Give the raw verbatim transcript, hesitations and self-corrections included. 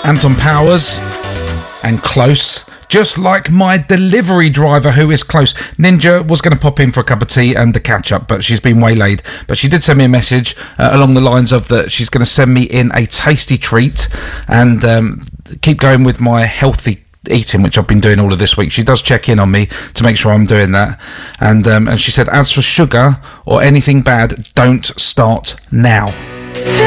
Anton Powers and Close. Just like my delivery driver who is close. Ninja was going to pop in for a cup of tea and a catch up, but she's been waylaid. But she did send me a message uh, along the lines of that she's going to send me in a tasty treat and um, keep going with my healthy eating, which I've been doing all of this week. She does check in on me to make sure I'm doing that. And, um, and she said, as for sugar or anything bad, don't start now.